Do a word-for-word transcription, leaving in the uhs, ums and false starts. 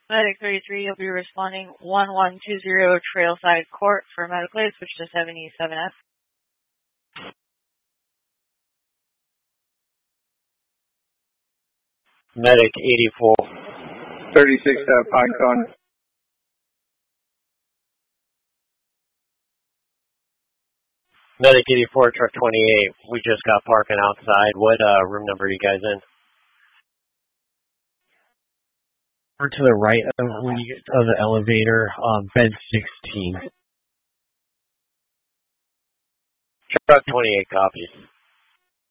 Medic thirty-three, you'll be responding one one two zero Trailside Court for medical aid. Switch to seventy-seven F. Medic eighty-four. thirty-six F, Icon. Medic eighty-four, truck twenty-eight. We just got parking outside. What uh, room number are you guys in? Or to the right of, when you get of the elevator, um, bed sixteen. Truck twenty-eight copies.